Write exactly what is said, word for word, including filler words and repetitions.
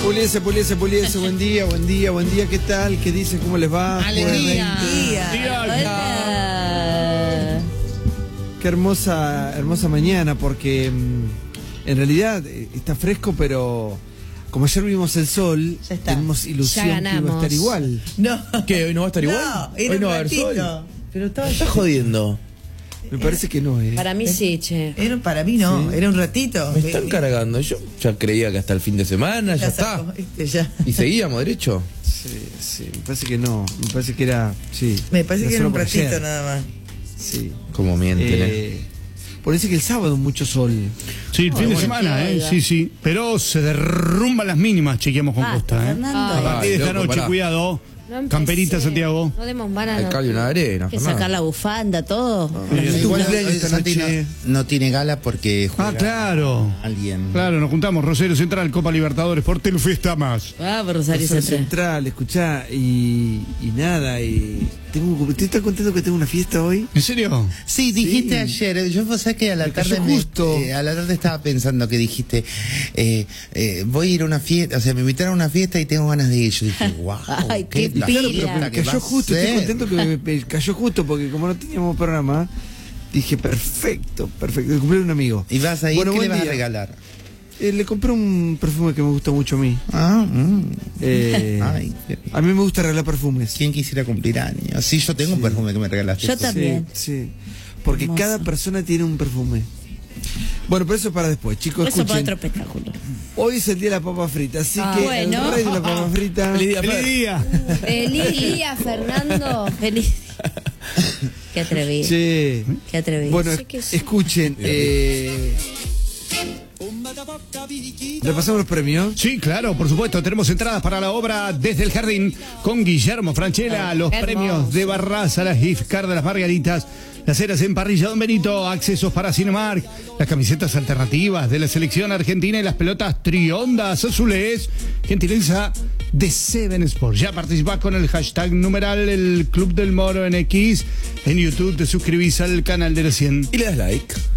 Puliese, puliese, puliese, buen día, buen día, buen día, ¿qué tal? ¿Qué dicen? ¿Cómo les va? ¡Alegría! Hola. Qué hermosa, hermosa mañana, porque mmm, en realidad está fresco, pero como ayer vimos el sol, tenemos ilusión que iba a estar igual. No. ¿Qué? ¿Hoy no va a estar igual? No, ¿Hoy no va a haber sol? Pero estaba ya jodiendo. Me parece que no, ¿eh? Para mí sí, che. Era, para mí no, Sí. era un ratito. Me están cargando. Yo ya creía que hasta el fin de semana ya, Ya sacó, está. este, ya. Y seguíamos derecho. Sí, sí, me parece que no. Me parece que era, sí. Me parece que era solo un por ratito ayer. nada más. Sí. Como mienten, eh. Eh, parece que el sábado mucho sol. Sí, el fin de semana, ¿eh? Sí, sí. Pero se derrumban las mínimas, chequeamos con Ah, Costa, ¿eh? Fernando. A partir de Ay, esta loco, noche, pará. cuidado. No empecé. Camperita, Santiago. No demos manas. Hay cal y una arena, Hay que Fernando. sacar la bufanda, todo. Es tu Igual cumpleaños hoy esta Santi no, noche. no tiene gala porque juega Ah, claro. alguien. Claro, nos juntamos, Rosario Central, Copa Libertadores, por Telfiesta más. Ah, por Rosario Rosario Central. Central, escuchá, y, y nada, y tengo, estoy tan contento que tengo una fiesta hoy. ¿En serio? Sí, dijiste Sí. ayer. Yo vos sabés que a la Me tarde cayó me- justo. eh, a la tarde estaba pensando que dijiste eh, eh, voy a ir a una fiesta, o sea, me invitaron a una fiesta y tengo ganas de ir. Yo dije, wow, Ay, qué la pila. fiesta Me que va cayó a justo, ser. estoy contento que me, me cayó justo porque como no teníamos programa, dije perfecto, perfecto. Le compré a un amigo. Y vas a ir, Bueno, ¿qué le buen vas a día. regalar? Eh, le compré un perfume que me gusta mucho a mí. Ah, mm. Eh, Ay, qué rico. a mí me gusta regalar perfumes. ¿Quién quisiera cumplir años? Sí, yo tengo un perfume que me regalaste. Yo tú. también. Sí, sí. Porque Hermoso. cada persona tiene un perfume. Bueno, pero eso para después, chicos. Eso para Escuchen. otro espectáculo. Hoy es el día de la papa frita, así Ah, que bueno. el rey de la papa frita. Feliz día, ¡Feliz Fer. día! Feliz día, Fernando. Feliz día. Qué atrevido. Che. Qué atrevido. Bueno, Sí que sí. escuchen. Eh, ¿repasamos los premios? Sí, claro, por supuesto. Tenemos entradas para la obra Desde el Jardín con Guillermo Franchella, los Hermoso. premios de Barraza, las gift card de las Margaritas, las ceras en parrilla Don Benito, accesos para Cinemark, las camisetas alternativas de la selección argentina y las pelotas triondas azules. Gentileza de Seven Sports. Ya participás con el hashtag numeral el Club del Moro en X. En YouTube te suscribís al canal de la cien. Y le das like.